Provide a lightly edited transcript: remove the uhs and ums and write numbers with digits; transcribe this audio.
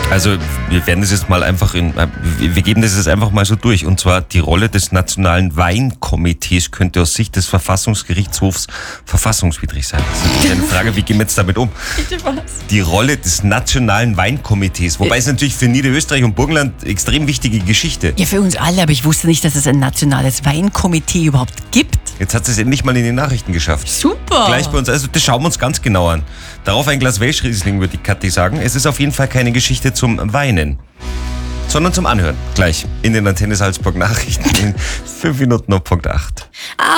Also wir werden das jetzt mal einfach wir geben das jetzt einfach mal so durch. Und zwar die Rolle des Nationalen Weinkomitees könnte aus Sicht des Verfassungsgerichtshofs verfassungswidrig sein. Das ist eine Frage, wie gehen wir jetzt damit um? Bitte was? Die Rolle des Nationalen Weinkomitees. Wobei es natürlich für Niederösterreich und Burgenland extrem wichtige Geschichte. Ja, für uns alle, aber ich wusste nicht, dass es ein nationales Weinkomitee überhaupt gibt. Jetzt hat es endlich mal in die Nachrichten geschafft. Super. Gleich bei uns, also das schauen wir uns ganz genau an. Darauf ein Glas Welschriesling, würde die Kathi sagen. Es ist auf jeden Fall keine Geschichte zum Weinen, sondern zum Anhören. Gleich in den Antenne Salzburg Nachrichten in 5 Minuten auf Punkt 8.